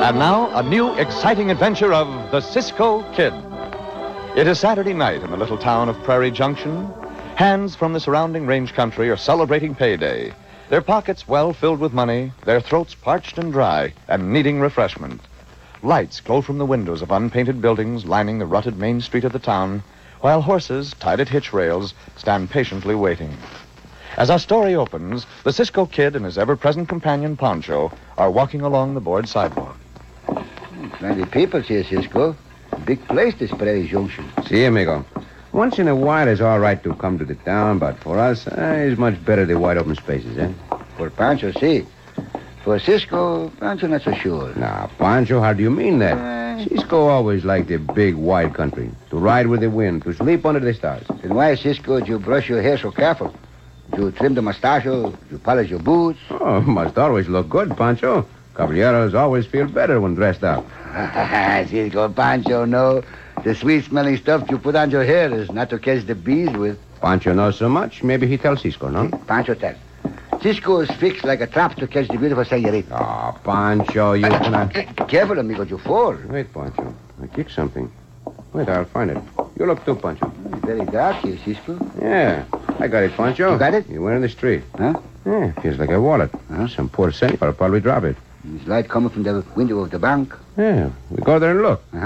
And now, a new, exciting adventure of the Cisco Kid. It is Saturday night in the little town of Prairie Junction. Hands from the surrounding range country are celebrating payday. Their pockets well filled with money, their throats parched and dry, and needing refreshment. Lights glow from the windows of unpainted buildings lining the rutted main street of the town, while horses, tied at hitch rails, stand patiently waiting. As our story opens, the Cisco Kid and his ever-present companion, Pancho, are walking along the board sidewalk. Plenty people here, Cisco. Big place, this Prairie Junction. Si, amigo. Once in a while, it's all right to come to the town, but for us, it's much better the wide open spaces, eh? For Pancho, see. For Cisco, Pancho not so sure. Now, Pancho, how do you mean that? Cisco always liked the big, wide country. To ride with the wind, to sleep under the stars. Then why, Cisco, do you brush your hair so careful? Do you trim the mustache? Do you polish your boots? Oh, must always look good, Pancho. Caballeros always feel better when dressed up. Cisco, Pancho, no. The sweet-smelling stuff you put on your hair is not to catch the bees with. Pancho knows so much, maybe he tells Cisco, no? Pancho tells. Cisco is fixed like a trap to catch the beautiful senorita. Oh, Pancho, you cannot... Careful, amigo, you fall. Wait, Pancho. I kicked something. Wait, I'll find it. You look too, Pancho. It's very dark here, Cisco. Yeah, I got it, Pancho. You got it? You went in the street. Huh? Yeah, feels like a wallet. Huh? Some poor senor will probably drop it. There's light coming from the window of the bank. Yeah, we go there and look. Uh-huh.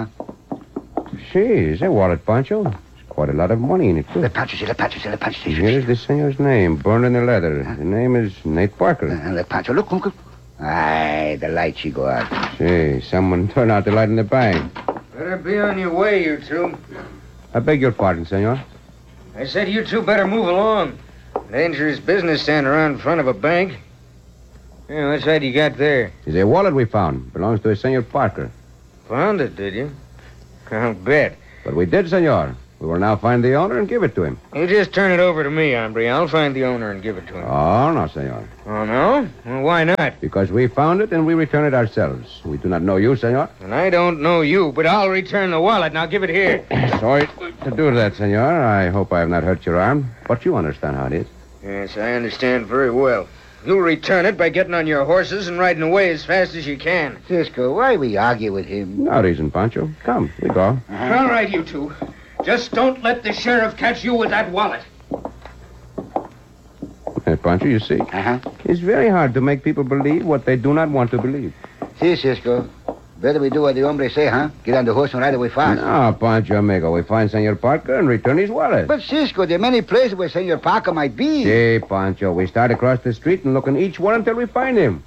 It's a wallet, Pancho. There's quite a lot of money in it, too. Le Pancho, Cisco. Here is the senor's name, burned in the leather. The name is Nate Parker. Le Pancho, look, uncle. Aye, the light she go out. Someone turned out the light in the bank. Better be on your way, you two. I beg your pardon, senor. I said you two better move along. Dangerous business standing around in front of a bank. Yeah, what's that you got there? It's a wallet we found. Belongs to a Senor Parker. Found it, did you? I'll bet. But we did, senor. We will now find the owner and give it to him. You just turn it over to me, hombre. I'll find the owner and give it to him. Oh, no, senor. Oh, no? Well, why not? Because we found it and we return it ourselves. We do not know you, senor. And I don't know you, but I'll return the wallet and I'll give it here. Sorry to do that, senor. I hope I have not hurt your arm. But you understand how it is. Yes, I understand very well. You'll return it by getting on your horses and riding away as fast as you can. Cisco, why we argue with him? No reason, Pancho. Come, we go. All right, you two. Just don't let the sheriff catch you with that wallet. Hey, Pancho, you see, it's very hard to make people believe what they do not want to believe. See, Cisco. Better we do what the hombre say, huh? Get on the horse and ride away fast. No, Pancho, amigo. We find Senor Parker and return his wallet. But, Cisco, there are many places where Senor Parker might be. See, Pancho, we start across the street and look in each one until we find him.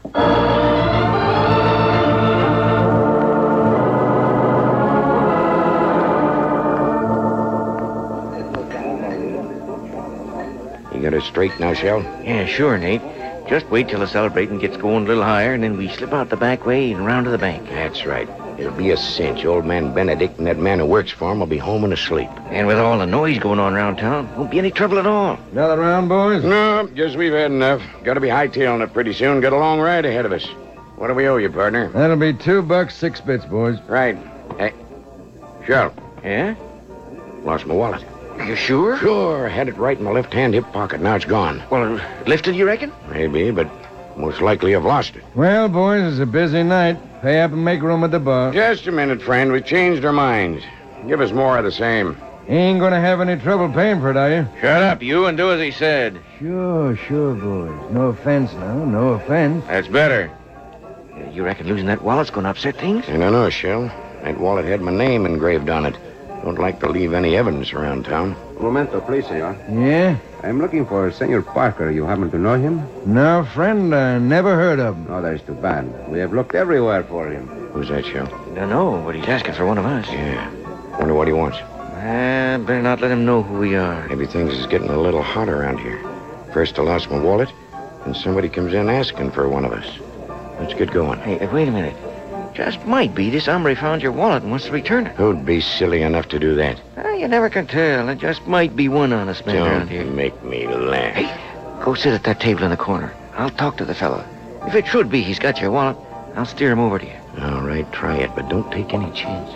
You got it straight now, Shell? Yeah, sure, Nate. Just wait till the celebrating gets going a little higher, and then we slip out the back way and round to the bank. That's right. It'll be a cinch. Old man Benedict and that man who works for him will be home and asleep. And with all the noise going on around town, won't be any trouble at all. Another round, boys? No, just we've had enough. Got to be hightailing it pretty soon. Got a long ride ahead of us. What do we owe you, partner? That'll be $2.06, boys. Right. Hey, Shell, Yeah? lost my wallet. You sure? Sure, I had it right in my left-hand hip pocket. Now it's gone. Well, lifted, you reckon? Maybe, but most likely I've lost it. Well, boys, it's a busy night. Pay up and make room at the bar. Just a minute, friend. We've changed our minds. Give us more of the same. Ain't gonna have any trouble paying for it, are you? Shut up, you, and do as he said. Sure, boys. No offense now, no offense. That's better. You reckon losing that wallet's gonna upset things? I don't know, Shell. That wallet had my name engraved on it. Don't like to leave any evidence around town. Un momento, please, senor. Yeah? I'm looking for Senor Parker. You happen to know him? No, friend, I never heard of him. Oh, that's too bad. We have looked everywhere for him. Who's that, Shell? Don't know, but he's asking for one of us. Yeah. Wonder what he wants. Better not let him know who we are. Maybe things is getting a little hot around here. First I lost my wallet, and somebody comes in asking for one of us. Let's get going. Hey, wait a minute. Just might be this hombre found your wallet and wants to return it. Who'd be silly enough to do that? You never can tell. It just might be one honest man around here. Don't make me laugh. Hey, go sit at that table in the corner. I'll talk to the fellow. If it should be he's got your wallet, I'll steer him over to you. All right, try it, but don't take any chance.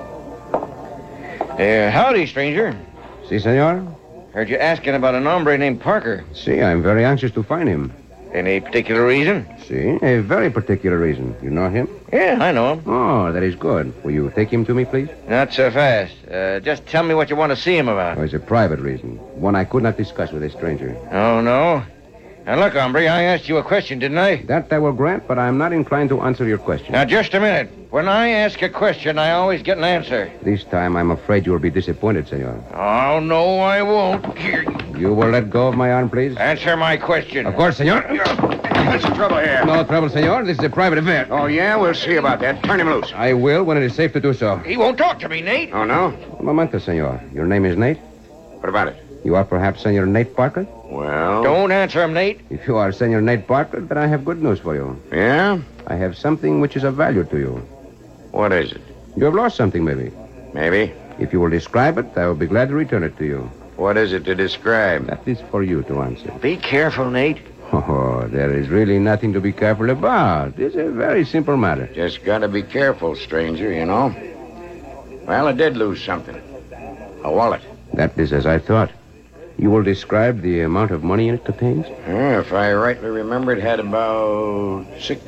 Yeah. Howdy, stranger. Si, senor? Heard you asking about an hombre named Parker. Si, I'm very anxious to find him. Any particular reason? See, a very particular reason. You know him? Yeah, I know him. Oh, that is good. Will you take him to me, please? Not so fast. Just tell me what you want to see him about. Oh, it's a private reason. One I could not discuss with a stranger. Oh, no? Now, look, hombre, I asked you a question, didn't I? That I will grant, but I am not inclined to answer your question. Now, just a minute. When I ask a question, I always get an answer. This time, I'm afraid you will be disappointed, senor. Oh, no, I won't. Here, You will let go of my arm, please? answer my question. Of course, senor. What's the trouble here? No trouble, senor. This is a private affair. Oh, yeah? We'll see about that. Turn him loose. I will when it is safe to do so. He won't talk to me, Nate. Oh, no? Un momento, senor. Your name is Nate? What about it? You are perhaps Senor Nate Parker? Well... Don't answer him, Nate. If you are Senor Nate Parker, then I have good news for you. Yeah? I have something which is of value to you. What is it? You have lost something, maybe. Maybe. If you will describe it, I will be glad to return it to you. What is it to describe? That is for you to answer. Be careful, Nate. Oh, there is really nothing to be careful about. It's a very simple matter. Just gotta be careful, stranger, you know. Well, I did lose something. A wallet. That is as I thought. You will describe the amount of money it contains? If I rightly remember, it had about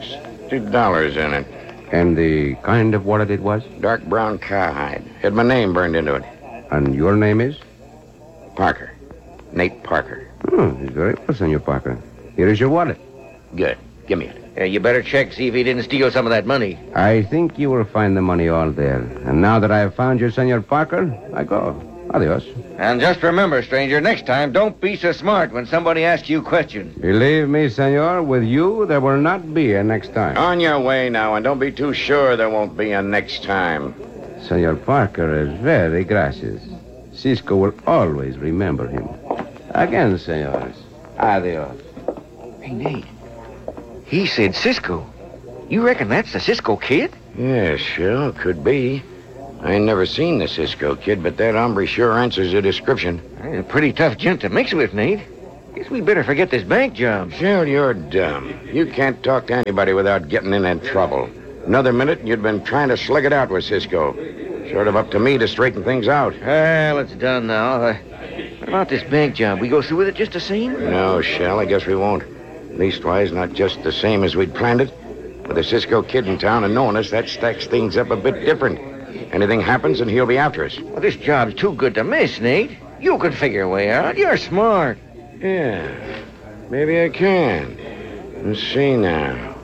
$60 in it. And the kind of wallet it was? Dark brown cowhide. Had my name burned into it. And your name is? Parker. Nate Parker. Oh, it's very well, Senor Parker. Here is your wallet. Good. Give me it. You better check, see if he didn't steal some of that money. I think you will find the money all there. And now that I have found you, Senor Parker, I go. Adios. And just remember, stranger, next time, don't be so smart when somebody asks you questions. Believe me, senor, with you, there will not be a next time. On your way now, and don't be too sure there won't be a next time. Senor Parker is very gracious. Cisco will always remember him. Again, senors. Adios. Hey, Nate. He said Cisco. You reckon that's the Cisco Kid? Yeah, sure, could be. I ain't never seen the Cisco Kid, but that hombre sure answers the description. He's a pretty tough gent to mix with, Nate. Guess we better forget this bank job. Shell, you're dumb. You can't talk to anybody without getting in trouble. Another minute, and you'd been trying to slug it out with Cisco. Sort of up to me to straighten things out. Well, it's done now. What about this bank job? We go through with it just the same? No, Shell, I guess we won't. Leastwise, not just the same as we'd planned it. With the Cisco Kid in town and knowing us, that stacks things up a bit different. Anything happens, and he'll be after us. Well, this job's too good to miss, Nate. You can figure a way out. You're smart. Yeah, maybe I can. Let's see now.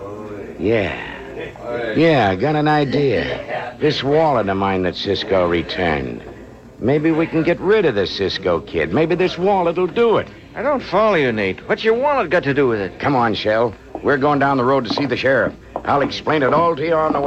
Yeah, I got an idea. This wallet of mine that Cisco returned. Maybe we can get rid of the Cisco Kid. Maybe this wallet will do it. I don't follow you, Nate. What's your wallet got to do with it? Come on, Shell. We're going down the road to see the sheriff. I'll explain it all to you on the way.